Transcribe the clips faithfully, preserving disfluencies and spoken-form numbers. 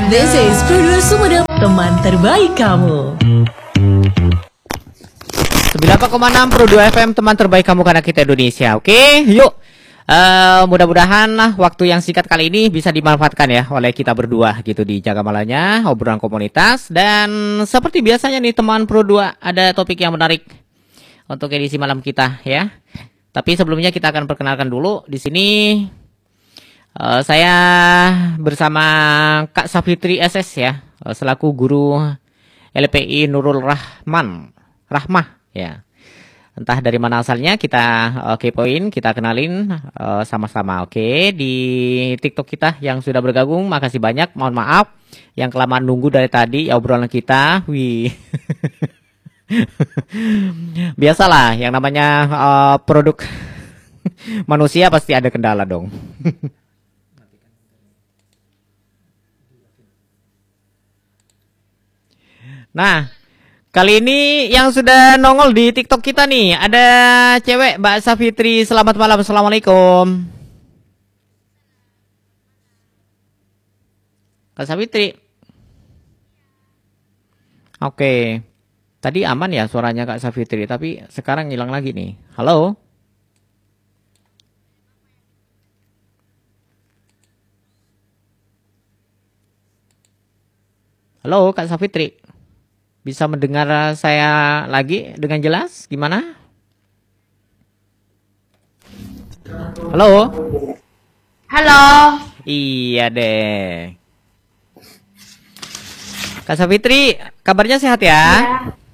This is Pro dua Sumedang, teman terbaik kamu. sembilan puluh empat koma enam Pro dua F M, teman terbaik kamu karena kita Indonesia. Oke, yuk. Uh, mudah-mudahan waktu yang singkat kali ini bisa dimanfaatkan ya oleh kita berdua gitu di Jaga Malanya, obrolan komunitas. Dan seperti biasanya nih teman Pro dua, ada topik yang menarik untuk edisi malam kita ya. Tapi sebelumnya kita akan perkenalkan dulu di sini. Uh, saya bersama Kak Safitri S S ya, uh, selaku guru L P I Nurul Rahman Rahmah ya. Entah dari mana asalnya kita uh, kepoin, kita kenalin uh, sama-sama. Oke, di TikTok kita yang sudah bergabung, makasih banyak. Mohon maaf yang kelamaan nunggu dari tadi ya obrolan kita. Wih. Biasalah yang namanya uh, produk manusia pasti ada kendala dong. Nah, kali ini yang sudah nongol di TikTok kita nih, ada cewek, Mbak Safitri. Selamat malam, assalamualaikum. Kak Safitri. Oke, tadi aman ya suaranya Kak Safitri, tapi sekarang hilang lagi nih. Halo. Halo Kak Safitri. Bisa mendengar saya lagi dengan jelas? Gimana? Halo? Halo. Iya deh. Kak Safitri, kabarnya sehat ya? Ya.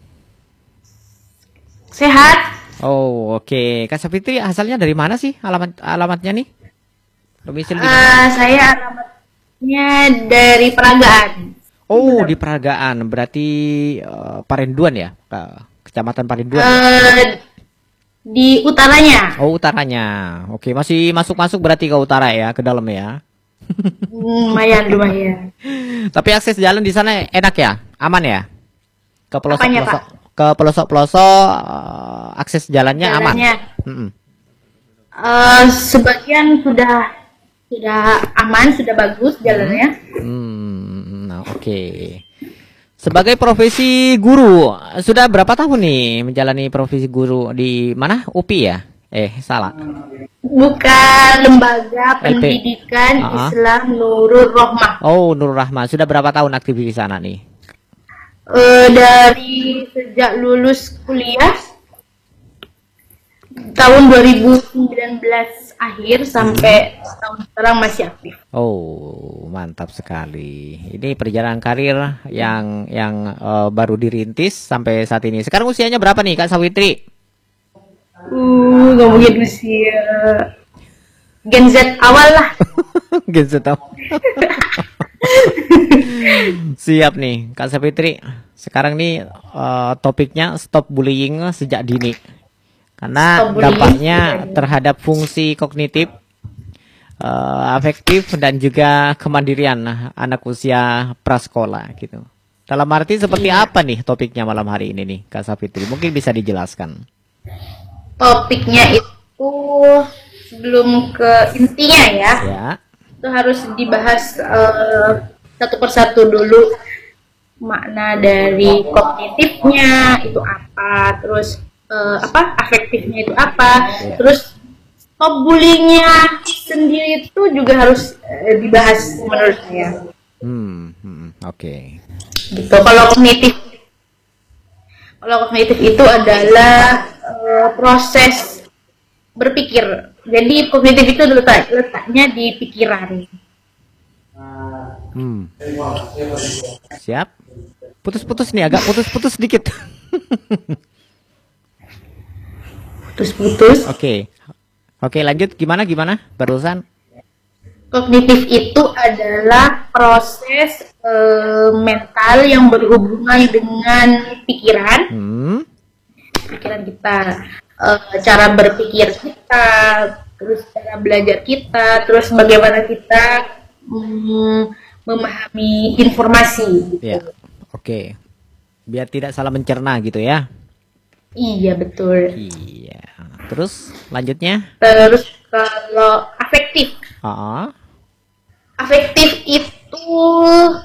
Sehat. Oh, oke. Okay. Kak Safitri asalnya dari mana sih alamat alamatnya nih? Domisili di mana? Uh, saya alamatnya dari Peragaan. Oh, di Peragaan, berarti uh, Parenduan ya, Ke Kecamatan Parenduan. Uh, di utaranya. Oh, utaranya. Oke, masih masuk-masuk berarti ke utara ya, ke dalam ya. Lumayan, lumayan. Tapi akses jalan di sana enak ya, aman ya? Ke pelosok-pelosok, ke pelosok-pelosok uh, akses jalannya, jalannya aman. Mm -mm. Uh, sebagian sudah sudah aman, sudah bagus jalannya. Hmm, nah, oke. Okay. Sebagai profesi guru, sudah berapa tahun nih menjalani profesi guru di mana? U P I ya? Eh, salah. Bukan, Lembaga Pendidikan uh -huh. Islam Nurul Rahmah. Oh, Nurul Rahmah. Sudah berapa tahun aktif di sana nih? Uh, dari sejak lulus kuliah tahun dua ribu sembilan belas akhir sampai hmm. tahun sekarang masih aktif. Oh, mantap sekali. Ini perjalanan karir yang yang uh, baru dirintis sampai saat ini. Sekarang usianya berapa nih Kak Safitri? Uh, ngomongin usia Gen Z awal lah. Gen Z awal. Siap nih Kak Safitri. Sekarang nih uh, topiknya stop bullying sejak dini. Karena dampaknya terhadap fungsi kognitif, uh, afektif dan juga kemandirian anak usia prasekolah gitu. Dalam arti seperti iya. apa nih topiknya malam hari ini nih Kak Safitri? Mungkin bisa dijelaskan. Topiknya itu sebelum ke intinya ya, ya. Itu harus dibahas uh, satu persatu dulu, makna dari kognitifnya itu apa, terus Uh, apa afektifnya itu apa, yeah. Terus stop bullyingnya sendiri itu juga harus uh, dibahas menurut saya. Hmm, hmm oke. Okay. Gitu. Kalau kognitif, kalau kognitif itu adalah uh, proses berpikir. Jadi kognitif itu letak, letaknya di pikiran. Hmm. Siap. Putus-putus nih, agak putus-putus sedikit. Putus-putus. Oke, oke lanjut gimana gimana barusan? Kognitif itu adalah proses uh, mental yang berhubungan dengan pikiran, hmm. pikiran kita, uh, cara berpikir kita, terus cara belajar kita, terus bagaimana kita um, memahami informasi. Ya, oke, biar tidak salah mencerna gitu ya. Iya betul. Iya. Terus lanjutnya? Terus kalau afektif. Uh-uh. Afektif itu